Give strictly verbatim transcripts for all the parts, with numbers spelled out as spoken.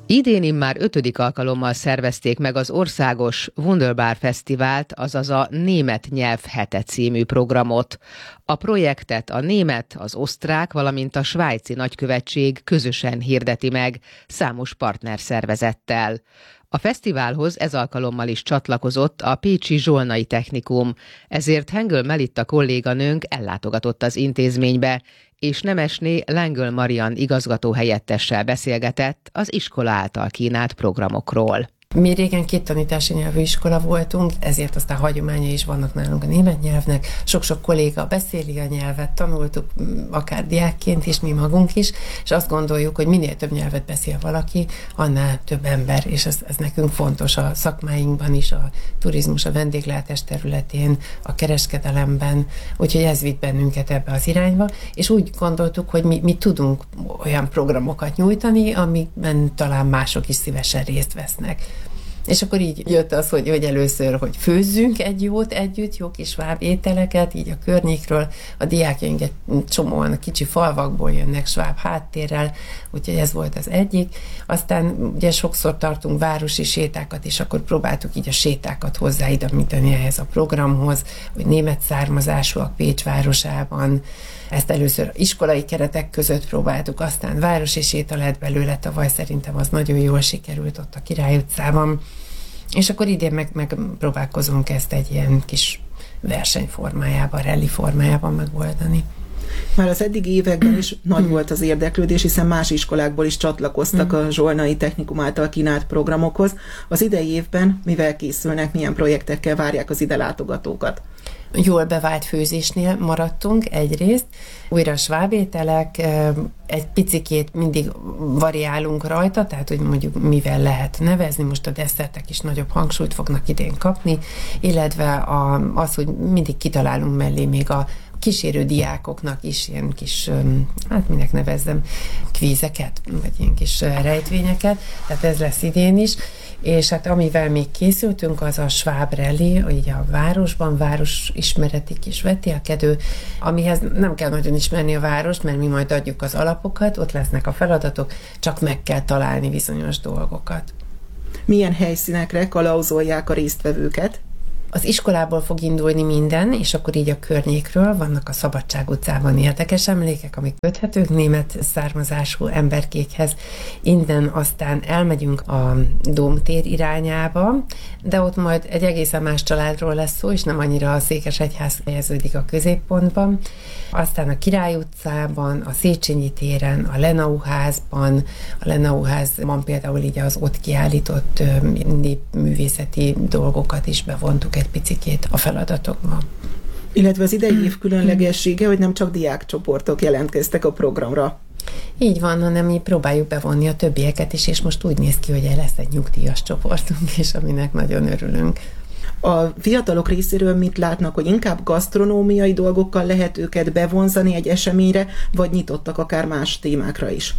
Idén immár ötödik alkalommal szervezték meg az országos Wunderbar Fesztivált, azaz a Német Nyelv Hete című programot. A projektet a német, az osztrák, valamint a svájci nagykövetség közösen hirdeti meg számos partnerszervezettel. A fesztiválhoz ez alkalommal is csatlakozott a pécsi Zsolnai Technikum, ezért Hengel Melitta kolléganőnk ellátogatott az intézménybe, és Nemesné Lengel Marian igazgatóhelyettessel beszélgetett az iskola által kínált programokról. Mi régen két tanítási nyelvű iskola voltunk, ezért aztán hagyományai is vannak nálunk a német nyelvnek. Sok-sok kolléga beszéli a nyelvet, tanultuk akár diákként is, mi magunk is, és azt gondoljuk, hogy minél több nyelvet beszél valaki, annál több ember, és ez, ez nekünk fontos a szakmáinkban is, a turizmus, a vendéglátás területén, a kereskedelemben, úgyhogy ez vitt bennünket ebbe az irányba, és úgy gondoltuk, hogy mi, mi tudunk olyan programokat nyújtani, amikben talán mások is szívesen részt vesznek. És akkor így jött az, hogy, hogy először, hogy főzzünk egy jót együtt, jó kis sváb ételeket, így a környékről, a diákjaink egy csomóan a kicsi falvakból jönnek sváb háttérrel, úgyhogy ez volt az egyik. Aztán ugye sokszor tartunk városi sétákat, és akkor próbáltuk így a sétákat hozzáidomítani ehhez a programhoz, hogy német származásúak Pécs városában. Ezt először iskolai keretek között próbáltuk, aztán városi séta lett belőle, tavaly szerintem az nagyon jól sikerült ott a Király utcában. És akkor idén meg, meg próbálkozunk ezt egy ilyen kis versenyformájában, rally formájában megoldani. Már az eddigi években is nagy volt az érdeklődés, hiszen más iskolákból is csatlakoztak a Zsolnai Technikum által kínált programokhoz. Az idei évben mivel készülnek, milyen projektekkel várják az ide látogatókat? Jól bevált főzésnél maradtunk egyrészt, újra svábételek, egy picikét mindig variálunk rajta, tehát hogy mondjuk mivel lehet nevezni, most a desszertek is nagyobb hangsúlyt fognak idén kapni, illetve a, az, hogy mindig kitalálunk mellé még a kísérő diákoknak is ilyen kis, hát minek nevezzem, kvízeket, vagy ilyen kis rejtvényeket, tehát ez lesz idén is, és hát amivel még készültünk, az a Schwab Rally, így a városban, város ismereti kis vetélkedő, amihez nem kell nagyon ismerni a várost, mert mi majd adjuk az alapokat, ott lesznek a feladatok, csak meg kell találni bizonyos dolgokat. Milyen helyszínekre kalauzolják a résztvevőket? Az iskolából fog indulni minden, és akkor így a környékről vannak a Szabadság utcában érdekes emlékek, amik köthetők német származású emberkékhez. Innen aztán elmegyünk a Dómtér irányába, de ott majd egy egészen más családról lesz szó, és nem annyira a Székesegyház helyeződik a középpontban. Aztán a Király utcában, a Széchenyi téren, a Lenau-házban, a Lenau-házban például így az ott kiállított népművészeti dolgokat is bevontuk egy picikét a feladatokban. Illetve az idei év különlegessége, hogy nem csak diákcsoportok jelentkeztek a programra. Így van, hanem mi próbáljuk bevonni a többieket is, és most úgy néz ki, hogy lesz egy nyugdíjas csoportunk is, aminek nagyon örülünk. A fiatalok részéről mit látnak, hogy inkább gasztronómiai dolgokkal lehet őket bevonzani egy eseményre, vagy nyitottak akár más témákra is?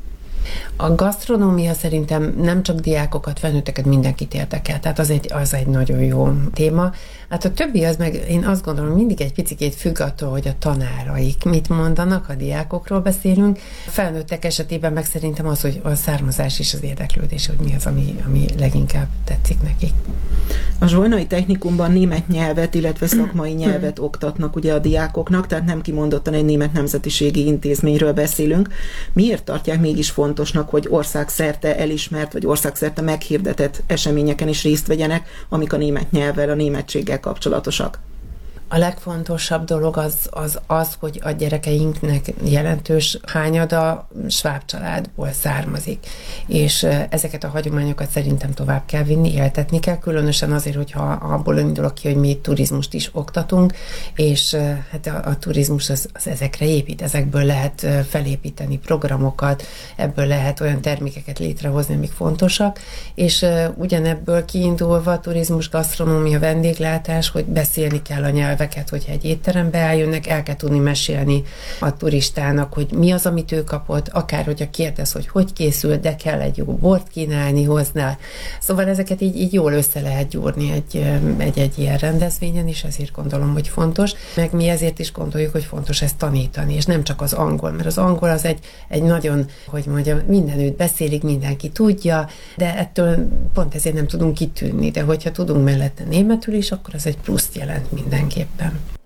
A gasztronómia szerintem nem csak diákokat, felnőtteket, mindenkit érdekel, tehát az egy, az egy nagyon jó téma. Hát a többi az meg, én azt gondolom, mindig egy picikét függ attól, hogy a tanáraik mit mondanak, a diákokról beszélünk. Felnőttek esetében meg szerintem az, hogy a származás és az érdeklődés, hogy mi az, ami, ami leginkább tetszik nekik. A Zsolnai Technikumban német nyelvet, illetve szakmai nyelvet oktatnak ugye a diákoknak, tehát nem kimondottan egy német nemzetiségi intézményről beszélünk. Miért tartják mégis fontosnak, hogy országszerte elismert, vagy országszerte meghirdetett eseményeken is részt vegyenek, amik a német nyelvvel, a németséggel kapcsolatosak? A legfontosabb dolog az, az az, hogy a gyerekeinknek jelentős hányada sváb családból származik. És ezeket a hagyományokat szerintem tovább kell vinni, éltetni kell, különösen azért, hogyha abból indulok ki, hogy mi turizmust is oktatunk, és hát a, a turizmus az, az ezekre épít, ezekből lehet felépíteni programokat, ebből lehet olyan termékeket létrehozni, amik fontosak, és ugyanebből kiindulva turizmus, gasztronómia, vendéglátás, hogy beszélni kell a nyelvet, nyelveket, hogyha egy étterembe eljönnek, el kell tudni mesélni a turistának, hogy mi az, amit ő kapott, akár hogyha kérdez, hogy hogy készült, de kell egy jó bort kínálni hozzá. Szóval ezeket így, így jól össze lehet gyúrni egy, egy, egy ilyen rendezvényen, és ezért gondolom, hogy fontos. Meg mi ezért is gondoljuk, hogy fontos ezt tanítani, és nem csak az angol, mert az angol az egy, egy nagyon, hogy mondjam, mindenütt beszélik, mindenki tudja, de ettől pont ezért nem tudunk kitűnni, de hogyha tudunk mellette németül is, akkor az egy pluszt jelent mindenképpen.